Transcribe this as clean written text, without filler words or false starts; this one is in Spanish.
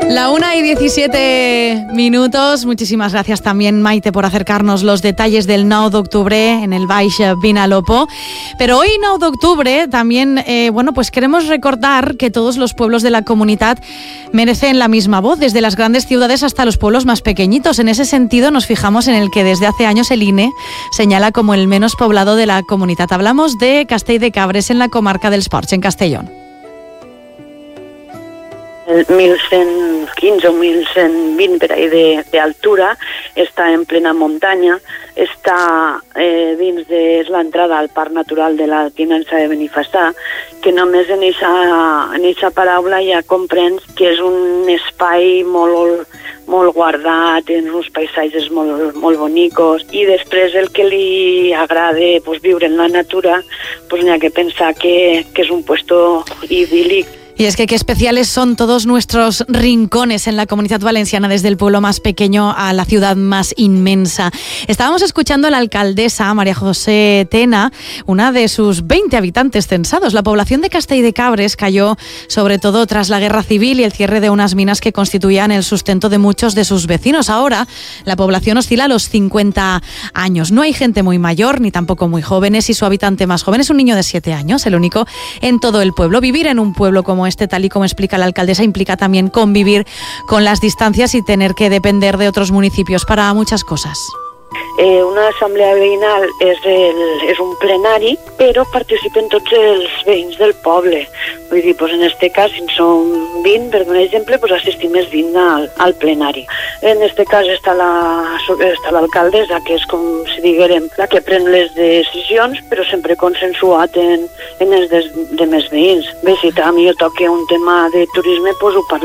La 1:17. Muchísimas gracias también, Maite, por acercarnos los detalles del 9 d'octubre en el Baix Vinalopó. Pero hoy, 9 d'octubre, también pues queremos recordar que todos los pueblos de la comunidad merecen la misma voz, desde las grandes ciudades hasta los pueblos más pequeñitos. En ese sentido, nos fijamos en el que desde hace años el INE señala como el menos poblado de la comunidad. Hablamos de Castell de Cabres, en la comarca dels Ports, en Castellón. El 1115 o 1120 per ahí d'altura, està en plena muntanya, està dins de l'entrada al Parc Natural de la Tinença de Benifassà, que només en aquesta paraula ja comprens que és un espai molt guardat, en uns paisatges molt bonicos, i després el que li agrada viure en la natura, n'hi ha que pensar que és un puesto idíl·lic. Y es que qué especiales son todos nuestros rincones en la Comunidad Valenciana, desde el pueblo más pequeño a la ciudad más inmensa. Estábamos escuchando a la alcaldesa María José Tena, una de sus 20 habitantes censados. La población de Castell de Cabres cayó sobre todo tras la guerra civil y el cierre de unas minas que constituían el sustento de muchos de sus vecinos. Ahora la población oscila a los 50 años. No hay gente muy mayor ni tampoco muy jóvenes, y su habitante más joven es un niño de 7 años, el único en todo el pueblo. Vivir en un pueblo como este, tal y como explica la alcaldesa, implica también convivir con las distancias y tener que depender de otros municipios para muchas cosas. Una assemblea veïnal és un plenari, però participen tots els veïns del poble. Vull dir, en este cas, si en som 20, per donar exemple, assistim els 20 al plenari. En este cas està l'alcaldessa, que és, com si diguérem, la que pren les decisions, però sempre consensuat en els demés veïns. Bé, si a mi jo toque un tema de turisme, ho parlo